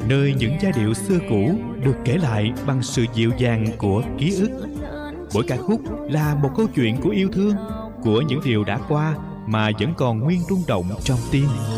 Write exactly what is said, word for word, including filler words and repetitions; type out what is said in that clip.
nơi những giai điệu xưa cũ được kể lại bằng sự dịu dàng của ký ức. Mỗi ca khúc là một câu chuyện của yêu thương, của những điều đã qua mà vẫn còn nguyên rung động trong tim.